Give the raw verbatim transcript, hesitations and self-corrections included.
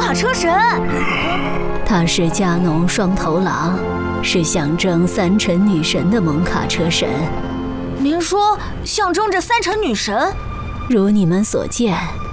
卡车神。 他是加农双头狼，是象征三尘女神的蒙卡车神。 您说象征着三尘女神？ 如你们所见，